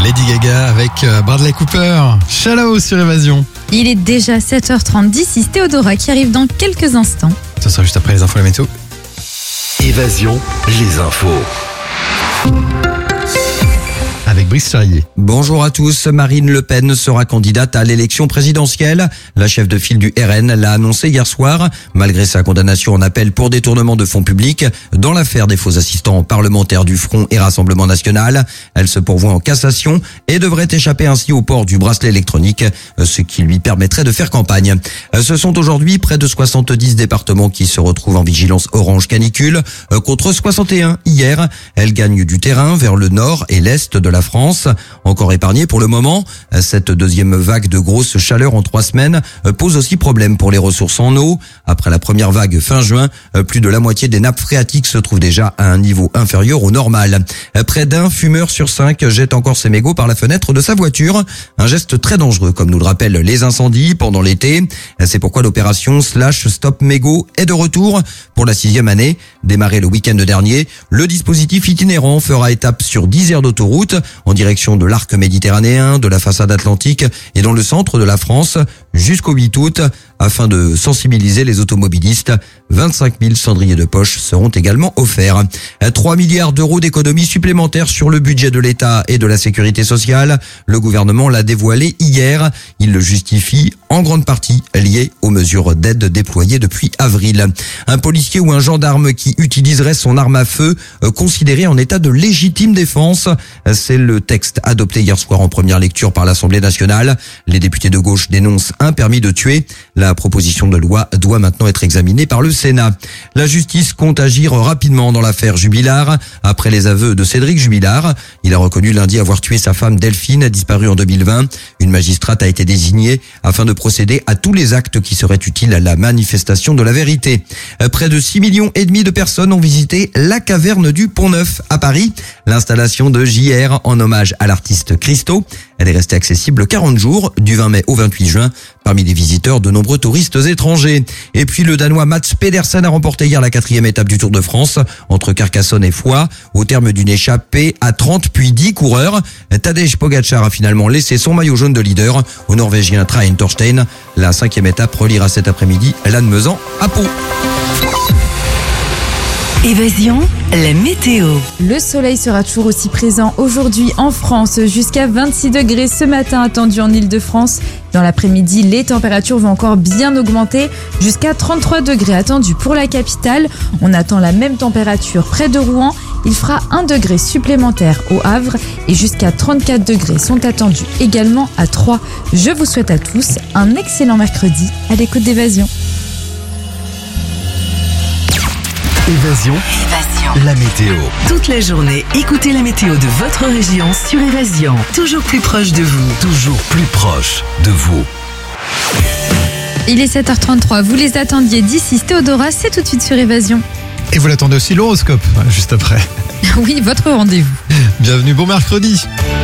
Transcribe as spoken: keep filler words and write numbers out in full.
Lady Gaga avec Bradley Cooper. Shallow sur Évasion. Il est déjà sept heures trente, d'ici Théodora qui arrive dans quelques instants. Ça sera juste après les infos et la météo. Évasion, les infos. Avec Brice Charrier. Bonjour à tous. Marine Le Pen sera candidate à l'élection présidentielle. La chef de file du R N l'a annoncé hier soir. Malgré sa condamnation en appel pour détournement de fonds publics dans l'affaire des faux assistants parlementaires du Front et Rassemblement National, elle se pourvoit en cassation et devrait échapper ainsi au port du bracelet électronique, ce qui lui permettrait de faire campagne. Ce sont aujourd'hui près de soixante-dix départements qui se retrouvent en vigilance orange canicule contre soixante et un hier. Elle gagne du terrain vers le nord et l'est de la France. Encore épargnée pour le moment, cette deuxième vague de grosse chaleur en trois semaines pose aussi problème pour les ressources en eau. Après la première vague fin juin, plus de la moitié des nappes phréatiques se trouvent déjà à un niveau inférieur au normal. Près d'un fumeur sur cinq jette encore ses mégots par la fenêtre de sa voiture. Un geste très dangereux, comme nous le rappellent les incendies pendant l'été. C'est pourquoi l'opération Slash Stop Mégots est de retour pour la sixième année. Démarré le week-end dernier, le dispositif itinérant fera étape sur dix aires d'autoroute en direction de l'arc méditerranéen, de la façade atlantique et dans le centre de la France jusqu'au huit août. Afin de sensibiliser les automobilistes, vingt-cinq mille cendriers de poche seront également offerts. trois milliards d'euros d'économies supplémentaires sur le budget de l'État et de la sécurité sociale. Le gouvernement l'a dévoilé hier. Il le justifie en grande partie lié aux mesures d'aide déployées depuis avril. Un policier ou un gendarme qui utiliserait son arme à feu considéré en état de légitime défense. C'est le texte adopté hier soir en première lecture par l'Assemblée nationale. Les députés de gauche dénoncent un permis de tuer. La proposition de loi doit maintenant être examinée par le Sénat. La justice compte agir rapidement dans l'affaire Jubilard. Après les aveux de Cédric Jubilard, il a reconnu lundi avoir tué sa femme Delphine, disparue en deux mille vingt. Une magistrate a été désignée afin de procéder à tous les actes qui seraient utiles à la manifestation de la vérité. Près de six millions et demi de personnes ont visité la caverne du Pont-Neuf à Paris. L'installation de J R en hommage à l'artiste Christo. Elle est restée accessible quarante jours, du vingt mai au vingt-huit juin. Parmi les visiteurs, de nombreux touristes étrangers. Et puis le Danois Mats Pedersen a remporté hier la quatrième étape du Tour de France entre Carcassonne et Foix. Au terme d'une échappée à trente puis dix coureurs, Tadej Pogacar a finalement laissé son maillot jaune de leader au Norvégien Trine Torstein. La cinquième étape reliera cet après-midi Lannemezan à Pau. Évasion, la météo. Le soleil sera toujours aussi présent aujourd'hui en France, jusqu'à vingt-six degrés ce matin attendu en Ile-de-France. Dans l'après-midi, les températures vont encore bien augmenter, jusqu'à trente-trois degrés attendus pour la capitale. On attend la même température près de Rouen. Il fera un degré supplémentaire au Havre et jusqu'à trente-quatre degrés sont attendus également à Troyes. Je vous souhaite à tous un excellent mercredi à l'écoute d'Évasion. Évasion, Évasion. la météo. Toute la journée, écoutez la météo de votre région sur Évasion. Toujours plus proche de vous. Toujours plus proche de vous. Il est sept heures trente-trois, vous les attendiez d'ici Théodora, c'est tout de suite sur Évasion. Et vous l'attendez aussi l'horoscope, juste après. Oui, votre rendez-vous. Bienvenue, bon mercredi.